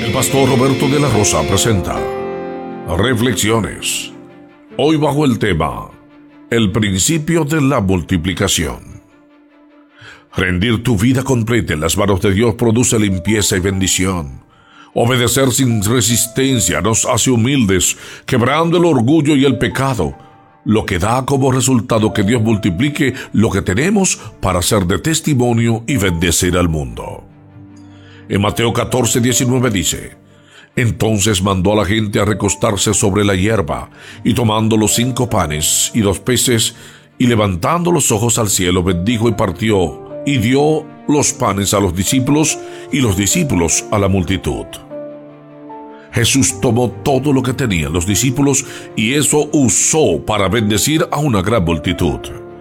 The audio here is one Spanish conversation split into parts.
El pastor Roberto de la Rosa presenta Reflexiones. Hoy bajo el tema El principio de la multiplicación. Rendir tu vida completa en las manos de Dios produce limpieza y bendición. Obedecer sin resistencia nos hace humildes, quebrando el orgullo y el pecado, lo que da como resultado que Dios multiplique lo que tenemos para ser de testimonio y bendecir al mundo. En Mateo 14:19 dice: Entonces mandó a la gente a recostarse sobre la hierba, y tomando los 5 panes y 2 peces, y levantando los ojos al cielo, bendijo y partió, y dio los panes a los discípulos, y los discípulos a la multitud. Jesús tomó todo lo que tenían los discípulos, y eso usó para bendecir a una gran multitud.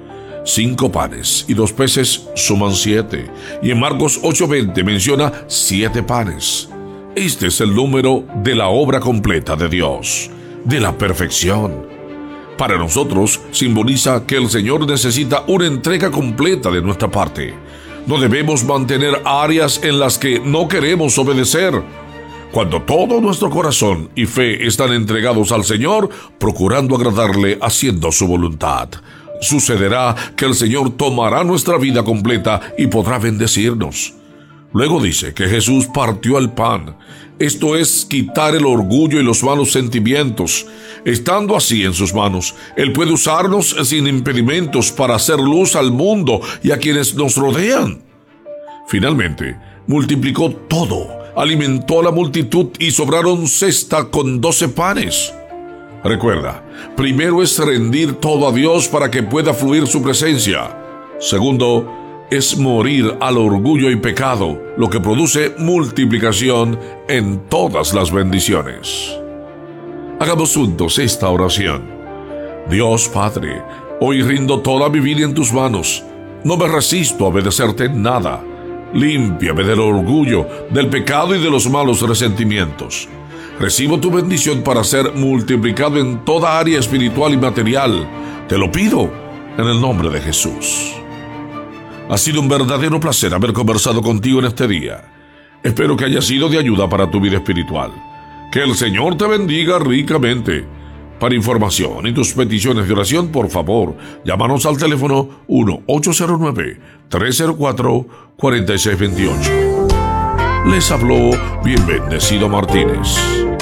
5 panes y 2 peces suman 7, y en Marcos 8:20 menciona 7 panes. Este es el número de la obra completa de Dios, de la perfección. Para nosotros simboliza que el Señor necesita una entrega completa de nuestra parte. No debemos mantener áreas en las que no queremos obedecer. Cuando todo nuestro corazón y fe están entregados al Señor, procurando agradarle, haciendo su voluntad, sucederá que el Señor tomará nuestra vida completa y podrá bendecirnos. Luego dice que Jesús partió el pan. Esto es quitar el orgullo y los malos sentimientos. Estando así en sus manos, Él puede usarnos sin impedimentos para hacer luz al mundo y a quienes nos rodean. Finalmente, multiplicó todo, alimentó a la multitud y sobraron cesta con 12 panes. Recuerda, primero es rendir todo a Dios para que pueda fluir su presencia. Segundo, es morir al orgullo y pecado, lo que produce multiplicación en todas las bendiciones. Hagamos juntos esta oración. Dios Padre, hoy rindo toda mi vida en tus manos. No me resisto a obedecerte en nada. Límpiame del orgullo, del pecado y de los malos resentimientos. Recibo tu bendición para ser multiplicado en toda área espiritual y material. Te lo pido en el nombre de Jesús. Ha sido un verdadero placer haber conversado contigo en este día. Espero que haya sido de ayuda para tu vida espiritual. Que el Señor te bendiga ricamente. Para información y tus peticiones de oración, por favor, llámanos al teléfono 1-809-304-4628. Les habló Bien Bendecido Martínez.